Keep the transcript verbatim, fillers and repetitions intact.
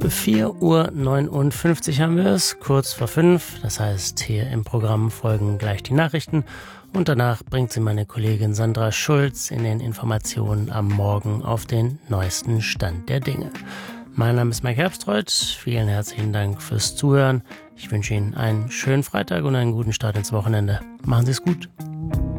vier Uhr neunundfünfzig haben wir es, kurz vor fünf. Das heißt, hier im Programm folgen gleich die Nachrichten und danach bringt sie meine Kollegin Sandra Schulz in den Informationen am Morgen auf den neuesten Stand der Dinge. Mein Name ist Mike Herbstreuth. Vielen herzlichen Dank fürs Zuhören. Ich wünsche Ihnen einen schönen Freitag und einen guten Start ins Wochenende. Machen Sie es gut.